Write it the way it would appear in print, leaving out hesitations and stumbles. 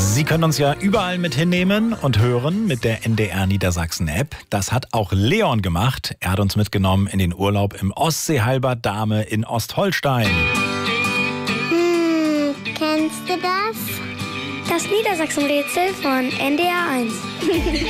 Sie können uns ja überall mit hinnehmen und hören mit der NDR Niedersachsen App. Das hat auch Leon gemacht. Er hat uns mitgenommen in den Urlaub im Ostseehalbert Dahme in Ostholstein. Kennst du das? Das Niedersachsen-Rätsel von NDR 1.